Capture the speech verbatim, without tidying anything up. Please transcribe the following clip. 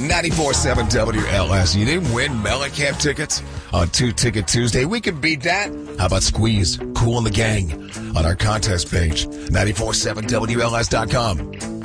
ninety-four point seven W L S. You didn't win Mellencamp tickets on Two Ticket Tuesday. We can beat that. How about Squeeze, Cool and the Gang on our contest page, ninety-four point seven W L S dot com.